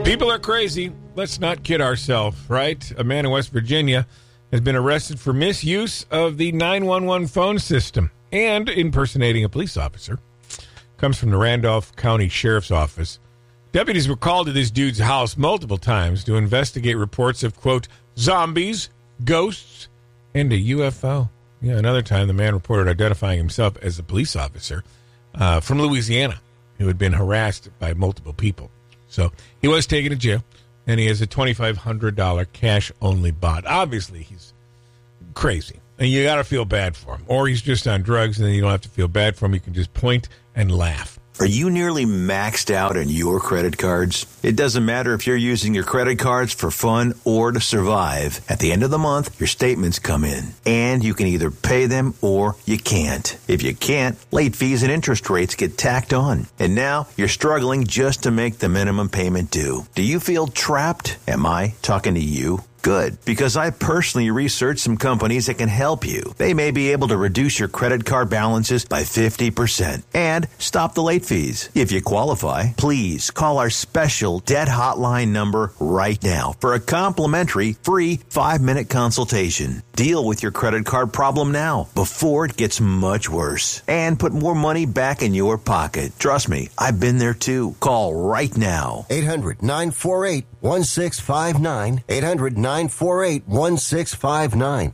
People are crazy. Let's not kid ourselves, right? A man in West Virginia has been arrested for misuse of the 911 phone system and impersonating a police officer. Comes from the Randolph County Sheriff's Office. Deputies were called to this dude's house multiple times to investigate reports of, quote, zombies, ghosts, and a UFO. Yeah, another time the man reported identifying himself as a police officer from Louisiana who had been harassed by multiple people. So he was taken to jail, and he has a $2,500 cash-only bond. Obviously, he's crazy, and you got to feel bad for him. Or he's just on drugs, and then you don't have to feel bad for him. You can just point and laugh. Are you nearly maxed out on your credit cards? It doesn't matter if you're using your credit cards for fun or to survive. At the end of the month, your statements come in, and you can either pay them or you can't. If you can't, late fees and interest rates get tacked on. And now you're struggling just to make the minimum payment due. Do you feel trapped? Am I talking to you? Good, because I personally researched some companies that can help you. They may be able to reduce your credit card balances by 50% and stop the late fees. If you qualify, please call our special debt hotline number right now for a complimentary free 5-minute consultation. Deal with your credit card problem now before it gets much worse and put more money back in your pocket. Trust me, I've been there too. Call right now. 800-948-1659. 800-948-1659.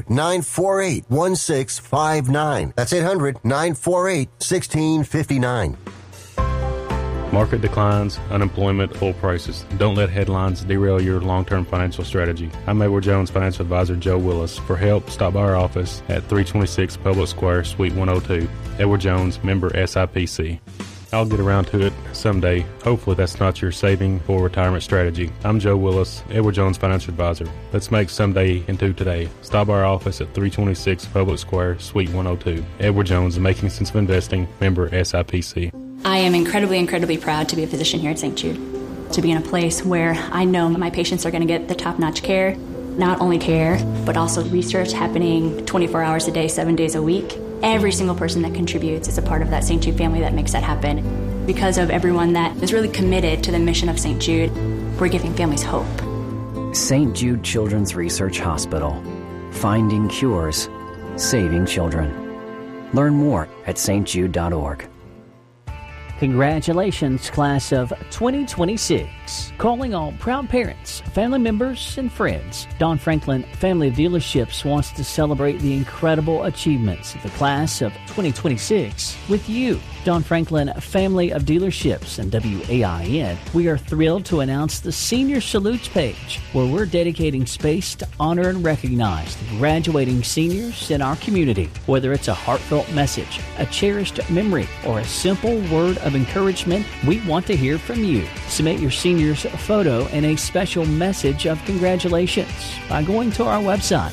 800-948-1659. That's 800-948-1659. Market declines, unemployment, oil prices. Don't let headlines derail your long-term financial strategy. I'm Edward Jones Financial Advisor Joe Willis. For help, stop by our office at 326 Public Square, Suite 102. Edward Jones, member SIPC. I'll get around to it someday. Hopefully that's not your saving for retirement strategy. I'm Joe Willis, Edward Jones Financial Advisor. Let's make someday into today. Stop by our office at 326 Public Square, Suite 102. Edward Jones, Making Sense of Investing, member SIPC. I am incredibly proud to be a physician here at St. Jude, to be in a place where I know my patients are going to get the top-notch care, not only care, but also research happening 24 hours a day, 7 days a week. Every single person that contributes is a part of that St. Jude family that makes that happen. Because of everyone that is really committed to the mission of St. Jude, we're giving families hope. St. Jude Children's Research Hospital. Finding cures, saving children. Learn more at stjude.org. Congratulations, class of 2026. Calling all proud parents, family members, and friends. Don Franklin Family of Dealerships wants to celebrate the incredible achievements of the class of 2026 with you. Don Franklin Family of Dealerships and WAIN, we are thrilled to announce the Senior Salutes page, where we're dedicating space to honor and recognize the graduating seniors in our community. Whether it's a heartfelt message, a cherished memory, or a simple word of encouragement, we want to hear from you. Submit your senior's photo and a special message of congratulations by going to our website,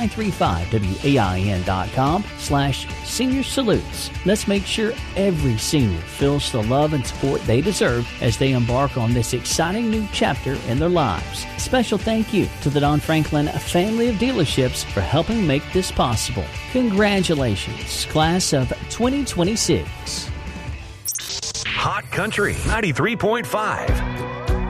935wain.com/senior salutes. Let's make sure every senior feels the love and support they deserve as they embark on this exciting new chapter in their lives. Special thank you to the Don Franklin Family of Dealerships for helping make this possible. Congratulations, class of 2026. Hot Country 93.5.